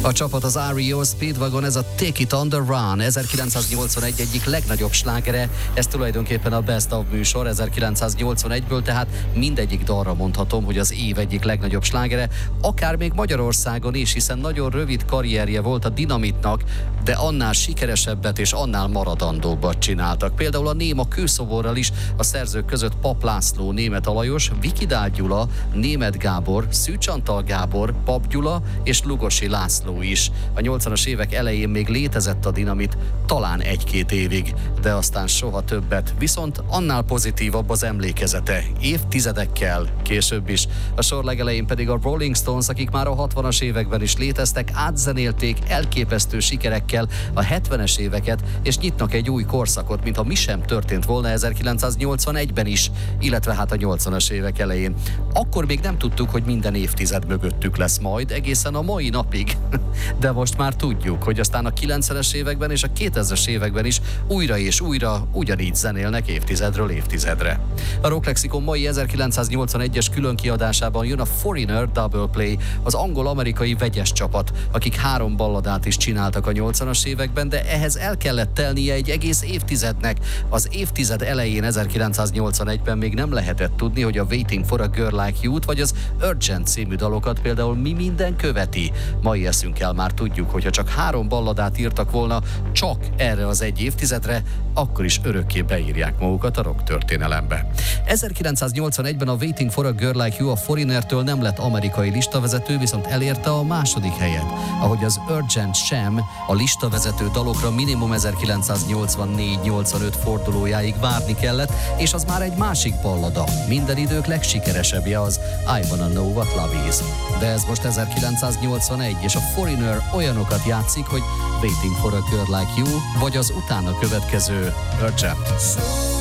A csapat az REO Speedwagon, ez a Take It On The Run, 1981 egyik legnagyobb slágere, ez tulajdonképpen a Best of műsor 1981-ből, tehát mindegyik dalra mondhatom, hogy az év egyik legnagyobb slágere, akár még Magyarországon is, hiszen nagyon rövid karrierje volt a Dinamitnak, de annál sikeresebbet és annál maradandóbbat csináltak. Például a Néma kőszoborral is a szerzők között Pap László, Németh Alajos, Vikidál Gyula, Németh Gábor, Szűcs Antal Gábor, Pap Gyula és Lugosi László is. A 80-as évek elején még létezett a Dinamit, talán 1-2 évig, de aztán soha többet. Viszont annál pozitívabb az emlékezete, évtizedekkel később is. A sor legelején pedig a Rolling Stones, akik már a 60-as években is léteztek, átzenélték elképesztő sikerekkel a 70-es éveket, és nyitnak egy új korszakot, mintha mi sem történt volna 1981-ben is, illetve hát a 80-as évek elején. Akkor még nem tudtuk, hogy minden évtized mögöttük lesz majd, egészen a mai napig. De most már tudjuk, hogy aztán a 90-es években és a 2000-es években is újra és újra ugyanígy zenélnek évtizedről évtizedre. A Rock Lexikon mai 1981-es különkiadásában jön a Foreigner Double Play, az angol-amerikai vegyes csapat, akik 3 balladát is csináltak a 80-as években, de ehhez el kellett telnie egy egész évtizednek. Az évtized elején 1981-ben még nem lehetett tudni, hogy a Waiting for a Girl Like You-t vagy az Urgent című dalokat például mi minden követi. Mai eszünkkel már tudjuk, hogyha csak 3 balladát írtak volna csak erre az egy évtizedre, akkor is örökké beírják magukat a rock történelembe. 1981-ben a Waiting for a Girl Like You a Foreignertől nem lett amerikai listavezető, viszont elérte a második helyet, ahogy az Urgent sem a listavezető dalokra minimum 1984-85 fordulójáig várni kellett, és az már egy másik ballada, minden idők legsikeresebbje az I Wanna Know What Love Is. De ez most 1981, és a Foreigner olyanokat játszik, hogy Waiting for a Girl Like You, vagy az utána következő Urgent.